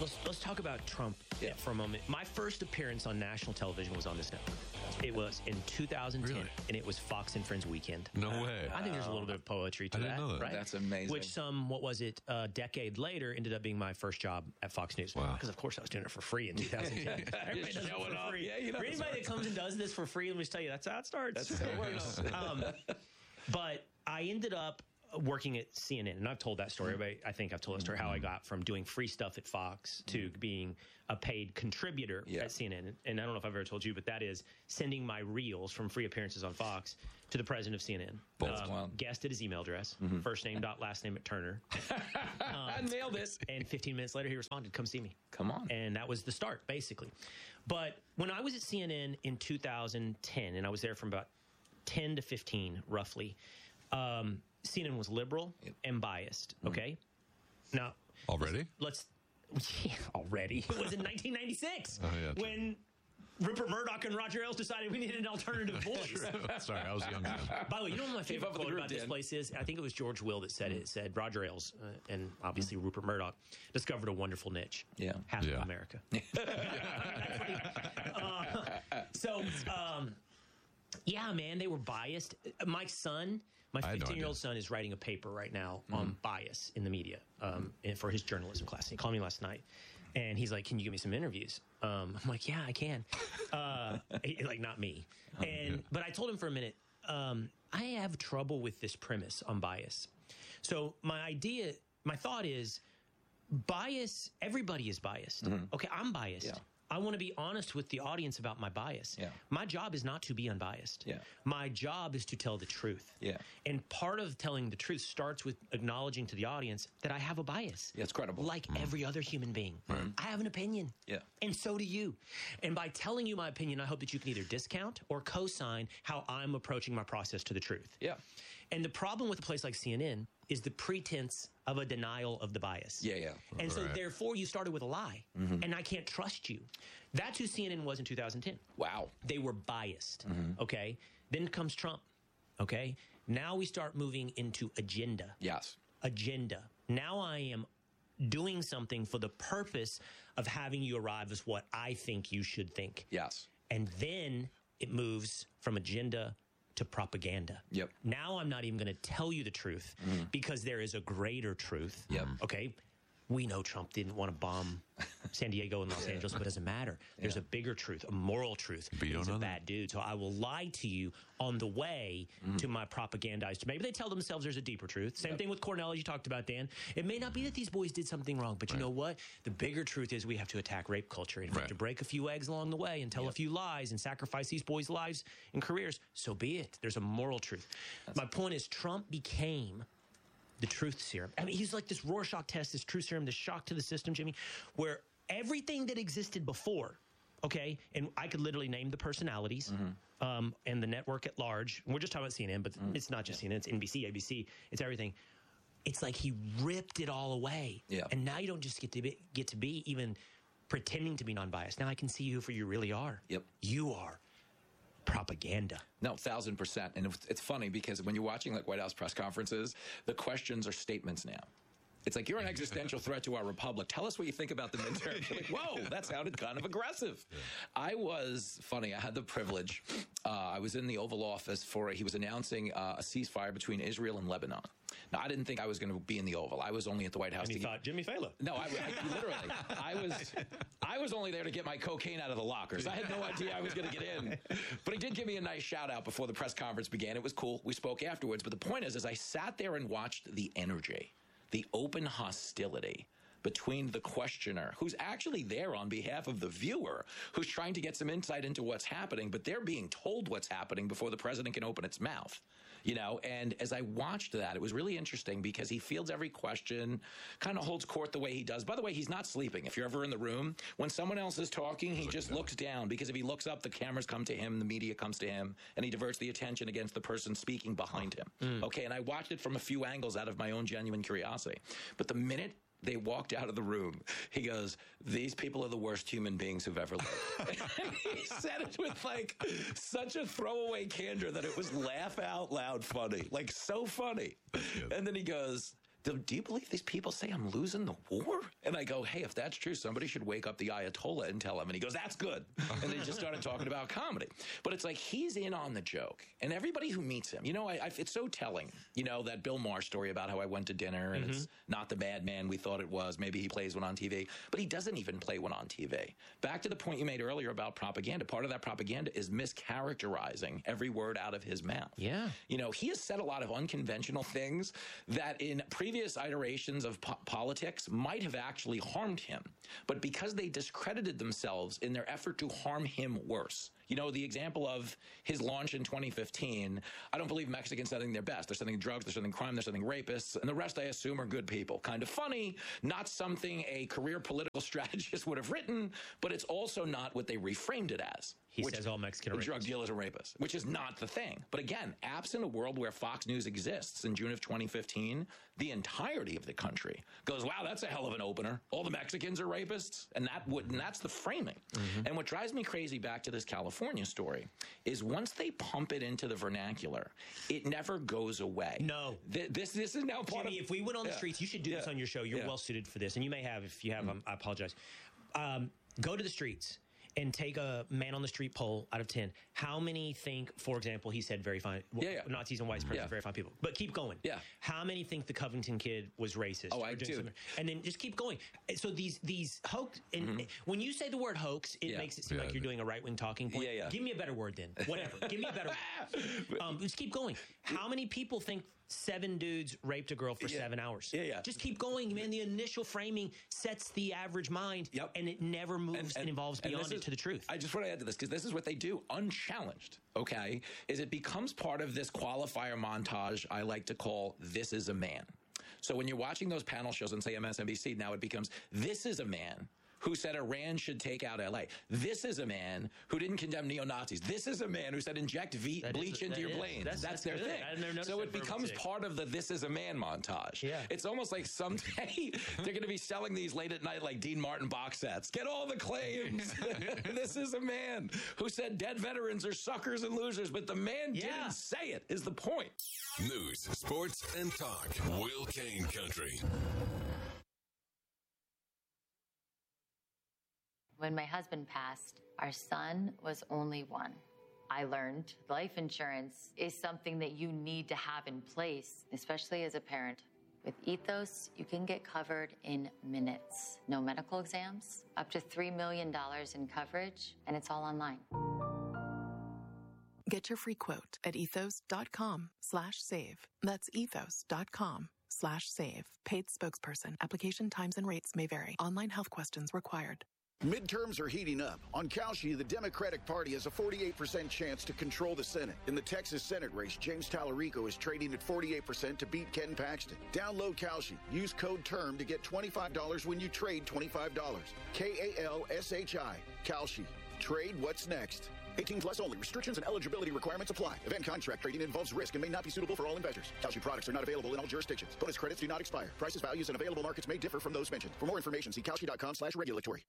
Let's talk about Trump for a moment. My first appearance on national television was on this network. It was in 2010, and it was Fox and Friends Weekend. No way. I think there's a little bit of poetry to I didn't know that. right? That's amazing. Which a decade later, ended up being my first job at Fox News. Wow. Because, of course, I was doing it for free in 2010. Everybody does it for free. Yeah, for anybody that comes and does this for free, let me just tell you, that's how it starts. That's how it works. But I ended up working at CNN, and I've told that story, but I think I've told that story how I got from doing free stuff at Fox to being a paid contributor at CNN. And I don't know if I've ever told you, but that is sending my reels from free appearances on Fox to the president of CNN. Guessed at his email address, first name dot last name at Turner. I nailed it. And 15 minutes later, he responded, "Come see me." Come on. And that was the start, basically. But when I was at CNN in 2010, and I was there from about 10 to 15, roughly, CNN was liberal and biased. Okay, now already. Already. It was in 1996 when Rupert Murdoch and Roger Ailes decided we needed an alternative voice. Sorry, I was young then. By the way, you know what my favorite quote about this place is? I think it was George Will that said it. It said Roger Ailes and obviously Rupert Murdoch discovered a wonderful niche. Half of America. Yeah, man, they were biased. My son, my 15-year-old son, is writing a paper right now on bias in the media for his journalism class. He called me last night, and he's like, "Can you give me some interviews?" I'm like, "Yeah, I can." Like, not me. But I told him for a minute, I have trouble with this premise on bias. So my thought is, bias, everybody is biased. Okay, I'm biased. Yeah. I want to be honest with the audience about my bias. Yeah. My job is not to be unbiased. Yeah. My job is to tell the truth. Yeah. And part of telling the truth starts with acknowledging to the audience that I have a bias. Yeah, it's credible. Like every other human being. I have an opinion. Yeah. And so do you. And by telling you my opinion, I hope that you can either discount or co-sign how I'm approaching my process to the truth. Yeah. And the problem with a place like CNN is the pretense of a denial of the bias. And so therefore you started with a lie, and I can't trust you. That's who CNN was in 2010. Wow. They were biased. Okay. Then comes Trump. Okay. Now we start moving into agenda. Yes. Agenda. Now I am doing something for the purpose of having you arrive as what I think you should think. Yes. And then it moves from agenda to propaganda. Yep. Now I'm not even going to tell you the truth because there is a greater truth. Yep. Okay. We know Trump didn't want to bomb San Diego and Los Angeles, but it doesn't matter. There's a bigger truth, a moral truth. He's a bad dude. So I will lie to you on the way to my propagandized. Maybe they tell themselves there's a deeper truth. Same thing with Cornell, as you talked about, Dan. It may not be that these boys did something wrong, but you know what? The bigger truth is we have to attack rape culture. And if we have to break a few eggs along the way and tell a few lies and sacrifice these boys' lives and careers, so be it. There's a moral truth. My point is Trump became the truth serum. I mean, he's like this Rorschach test, this truth serum, this shock to the system, Jimmy, where everything that existed before, okay, and I could literally name the personalities and the network at large. We're just talking about CNN, but it's not just CNN. It's NBC, ABC. It's everything. It's like he ripped it all away. Yeah. And now you don't just get to be even pretending to be non-biased. Now I can see you for you really are. Yep. You are propaganda. No, 1,000%. And it's funny because when you're watching like White House press conferences, the questions are statements now. It's like, you're an existential threat to our republic. Tell us what you think about the midterm. Like, whoa, that sounded kind of aggressive. Yeah. I had the privilege. I was in the Oval Office he was announcing a ceasefire between Israel and Lebanon. Now, I didn't think I was going to be in the Oval. I was only at the White House. And you thought Jimmy Fallon. No, literally. I was only there to get my cocaine out of the lockers. I had no idea I was going to get in. But he did give me a nice shout out before the press conference began. It was cool. We spoke afterwards. But the point is I sat there and watched the energy, the open hostility between the questioner, who's actually there on behalf of the viewer, who's trying to get some insight into what's happening, but they're being told what's happening before the president can open its mouth. You know, and as I watched that, it was really interesting because he fields every question, kind of holds court the way he does. By the way, he's not sleeping. If you're ever in the room, when someone else is talking, he just looks down, because if he looks up, the cameras come to him, the media comes to him, and he diverts the attention against the person speaking behind him. Okay, and I watched it from a few angles out of my own genuine curiosity. But the minute they walked out of the room, he goes, "These people are the worst human beings who've ever lived." And he said it with like such a throwaway candor that it was laugh out loud funny, like so funny. And then he goes, do you believe these people say I'm losing the war? And I go, hey, if that's true, somebody should wake up the Ayatollah and tell him. And he goes, that's good. And they just started talking about comedy. But it's like he's in on the joke. And everybody who meets him, you know, it's so telling, you know, that Bill Maher story about how I went to dinner and it's not the bad man we thought it was. Maybe he plays one on TV. But he doesn't even play one on TV. Back to the point you made earlier about propaganda. Part of that propaganda is mischaracterizing every word out of his mouth. Yeah. You know, he has said a lot of unconventional things that in previous iterations of politics might have actually harmed him. But because they discredited themselves in their effort to harm him worse. You know, the example of his launch in 2015, I don't believe Mexicans sending their best. They're sending drugs, they're sending crime, they're sending rapists, and the rest, I assume, are good people. Kind of funny, not something a career political strategist would have written, but it's also not what they reframed it as. He says all Mexican rapists. Drug dealers and rapists, which is not the thing. But again, absent a world where Fox News exists in June of 2015, the entirety of the country goes, wow, that's a hell of an opener. All the Mexicans are rapists. And that's the framing. And what drives me crazy back to this California story is once they pump it into the vernacular, it never goes away. No. This is now part Jimmy, of... if we went on the streets, you should do this on your show. You're well suited for this. And you may have, if you have, I apologize. Go to the streets and take a man on the street poll out of 10. How many think, for example, he said very fine, Nazis and white supremacists, very fine people. But keep going. Yeah. How many think the Covington kid was racist? Oh, I do. And then just keep going. So these hoax, and when you say the word hoax, it makes it seem like you're doing a right-wing talking point. Give me a better word then. Whatever. Give me a better word. Just keep going. How many people think 7 dudes raped a girl for 7 hours? Just keep going, man. The initial framing sets the average mind, and it never moves and evolves beyond it to the truth. I just want to add to this, because this is what they do, unchallenged, okay, is it becomes part of this qualifier montage I like to call This Is a Man. So when you're watching those panel shows on, say, MSNBC, now it becomes, this is a man who said Iran should take out L.A. This is a man who didn't condemn neo-Nazis. This is a man who said inject bleach into your planes. That's their thing. So it becomes part of the This Is a Man montage. It's almost like someday they're going to be selling these late at night like Dean Martin box sets. Get all the claims. This is a man who said dead veterans are suckers and losers, but the man didn't say it, is the point. News, sports, and talk. Will Kane Country. When my husband passed, our son was only 1. I learned life insurance is something that you need to have in place, especially as a parent. With Ethos, you can get covered in minutes. No medical exams, up to $3 million in coverage, and it's all online. Get your free quote at ethos.com/save. That's ethos.com/save. Paid spokesperson. Application times and rates may vary. Online health questions required. Midterms are heating up. On Kalshi, the Democratic Party has a 48% chance to control the Senate. In the Texas Senate race, James Tallarico is trading at 48% to beat Ken Paxton. Download Kalshi. Use code TERM to get $25 when you trade $25. KALSHI. Kalshi. Trade what's next. 18 plus only. Restrictions and eligibility requirements apply. Event contract trading involves risk and may not be suitable for all investors. Kalshi products are not available in all jurisdictions. Bonus credits do not expire. Prices, values, and available markets may differ from those mentioned. For more information, see kalshi.com/regulatory.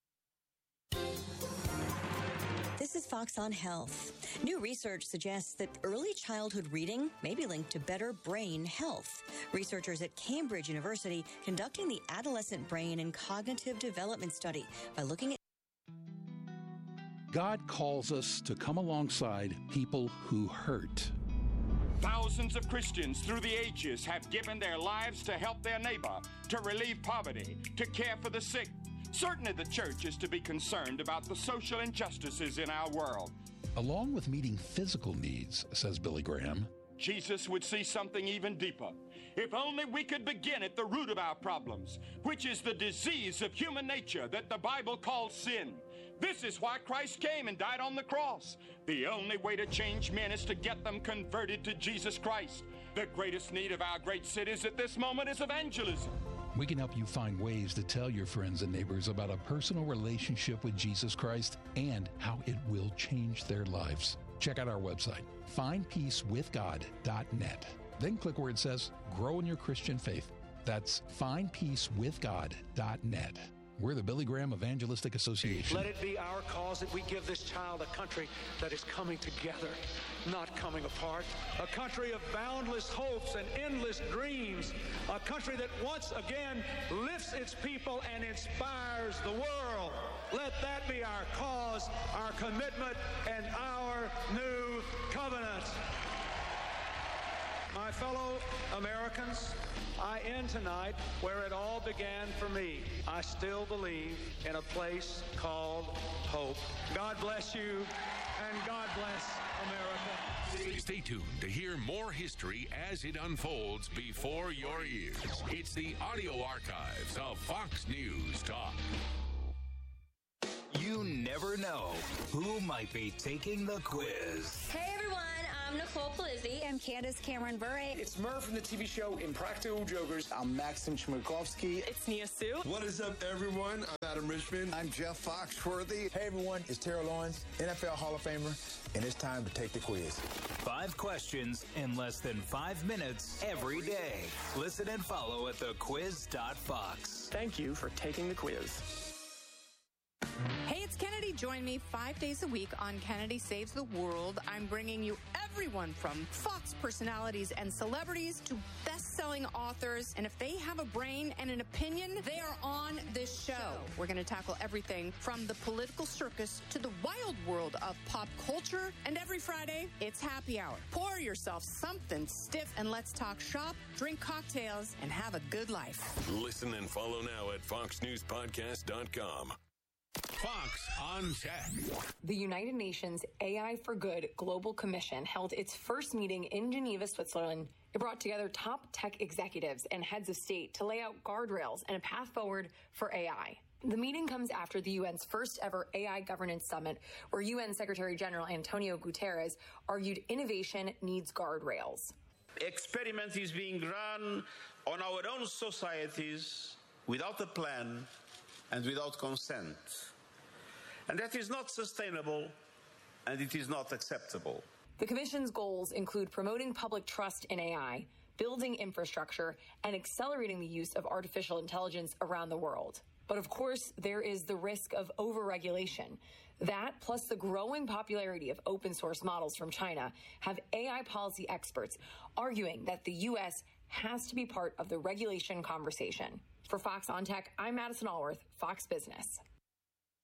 This is Fox on Health. New research suggests that early childhood reading may be linked to better brain health. Researchers at Cambridge University conducting the Adolescent Brain and Cognitive Development Study by looking at God calls us to come alongside people who hurt. Thousands of Christians through the ages have given their lives to help their neighbor, to relieve poverty, to care for the sick. Certainly the church is to be concerned about the social injustices in our world. Along with meeting physical needs, says Billy Graham, Jesus would see something even deeper. If only we could begin at the root of our problems, which is the disease of human nature that the Bible calls sin. This is why Christ came and died on the cross. The only way to change men is to get them converted to Jesus Christ. The greatest need of our great cities at this moment is evangelism. We can help you find ways to tell your friends and neighbors about a personal relationship with Jesus Christ and how it will change their lives. Check out our website, findpeacewithgod.net. Then click where it says, Grow in Your Christian Faith. That's findpeacewithgod.net. We're the Billy Graham Evangelistic Association. Let it be our cause that we give this child a country that is coming together, not coming apart. A country of boundless hopes and endless dreams. A country that once again lifts its people and inspires the world. Let that be our cause, our commitment, and our new covenant. My fellow Americans, I end tonight where it all began for me. I still believe in a place called hope. God bless you, and God bless America. Stay tuned to hear more history as it unfolds before your ears. It's the audio archives of Fox News Talk. You never know who might be taking the quiz. Hey everyone, I'm Nicole Polizzi. I'm Candace Cameron Bure. It's Murph from the TV show Impractical Jokers. I'm Maxim Chmerkovsky. It's Nia Sue. What is up, everyone? I'm Adam Richmond. I'm Jeff Foxworthy. Hey everyone, it's Terrell Owens, NFL Hall of Famer, and it's time to take the quiz. 5 questions in less than 5 minutes every day. Listen and follow at thequiz.fox. Thank you for taking the quiz. Hey, it's Kennedy. Join me 5 days a week on Kennedy Saves the World. I'm bringing you everyone from Fox personalities and celebrities to best-selling authors. And if they have a brain and an opinion, they are on this show. We're going to tackle everything from the political circus to the wild world of pop culture. And every Friday, it's happy hour. Pour yourself something stiff and let's talk shop, drink cocktails, and have a good life. Listen and follow now at foxnewspodcast.com. Fox on Tech. The United Nations AI for Good Global Commission held its first meeting in Geneva, Switzerland. It brought together top tech executives and heads of state to lay out guardrails and a path forward for AI. The meeting comes after the UN's first ever AI governance summit, where UN Secretary General Antonio Guterres argued innovation needs guardrails. Experiment is being run on our own societies without a plan and without consent. And that is not sustainable, and it is not acceptable. The Commission's goals include promoting public trust in AI, building infrastructure, and accelerating the use of artificial intelligence around the world. But of course, there is the risk of overregulation. That, plus the growing popularity of open source models from China, have AI policy experts arguing that the U.S. has to be part of the regulation conversation. For Fox on Tech, I'm Madison Allworth, Fox Business.